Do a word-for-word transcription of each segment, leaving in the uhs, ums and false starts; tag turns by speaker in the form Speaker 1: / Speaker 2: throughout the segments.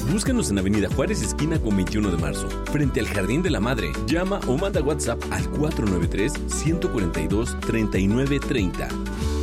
Speaker 1: Búscanos en Avenida Juárez, esquina con veintiuno de marzo, frente al Jardín de la Madre. Llama o manda WhatsApp al cuatro nueve tres, uno cuatro dos, tres nueve tres cero.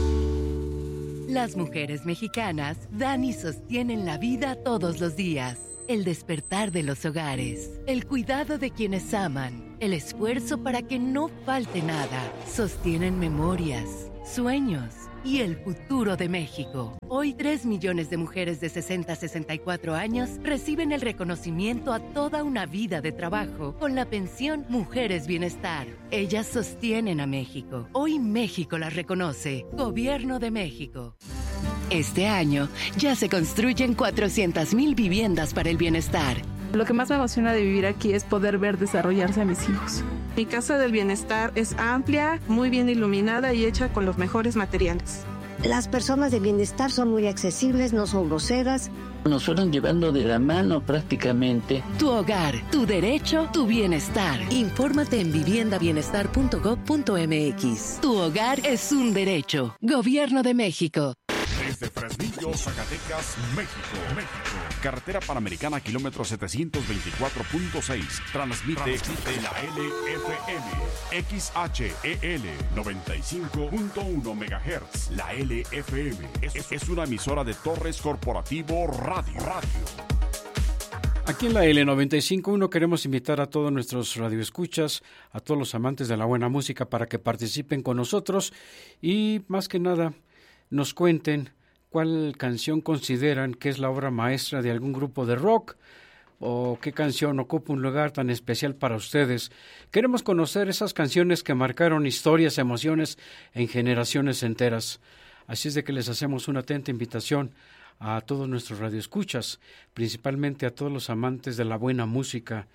Speaker 2: Las mujeres mexicanas dan y sostienen la vida todos los días. El despertar de los hogares, el cuidado de quienes aman, el esfuerzo para que no falte nada. Sostienen memorias, sueños y el futuro de México. Hoy, tres millones de mujeres de sesenta a sesenta y cuatro años reciben el reconocimiento a toda una vida de trabajo con la pensión Mujeres Bienestar. Ellas sostienen a México. Hoy México las reconoce. Gobierno de México. Este año ya se construyen cuatrocientas mil viviendas para el bienestar.
Speaker 3: Lo que más me emociona de vivir aquí es poder ver desarrollarse a mis hijos. Mi casa del bienestar es amplia, muy bien iluminada y hecha con los mejores materiales.
Speaker 4: Las personas de bienestar son muy accesibles, no son groseras.
Speaker 5: Nos fueron llevando de la mano prácticamente.
Speaker 2: Tu hogar, tu derecho, tu bienestar. Infórmate en vivienda bienestar punto gob punto eme equis. Tu hogar es un derecho. Gobierno de México.
Speaker 6: Desde Fresnillo, Zacatecas, México, México. Carretera Panamericana, kilómetro setecientos veinticuatro punto seis. Transmite, Transmite la L F M. X H E L noventa y cinco punto uno megahertz. La L F M es, es una emisora de Torres Corporativo Radio. Radio.
Speaker 7: Aquí en la L noventa y cinco punto uno queremos invitar a todos nuestros radioescuchas, a todos los amantes de la buena música para que participen con nosotros y, más que nada, nos cuenten cuál canción consideran que es la obra maestra de algún grupo de rock o qué canción ocupa un lugar tan especial para ustedes. Queremos conocer esas canciones que marcaron historias, emociones en generaciones enteras. Así es de que les hacemos una atenta invitación a todos nuestros radioescuchas, principalmente a todos los amantes de la buena música.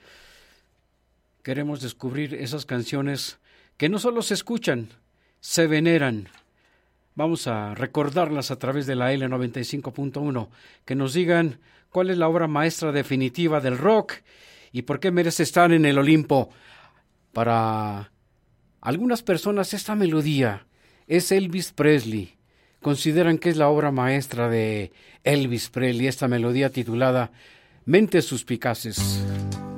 Speaker 7: Queremos descubrir esas canciones que no solo se escuchan, se veneran. Vamos a recordarlas a través de la L noventa y cinco punto uno, que nos digan cuál es la obra maestra definitiva del rock y por qué merece estar en el Olimpo. Para algunas personas esta melodía es Elvis Presley. Consideran que es la obra maestra de Elvis Presley, esta melodía titulada Mentes Suspicaces.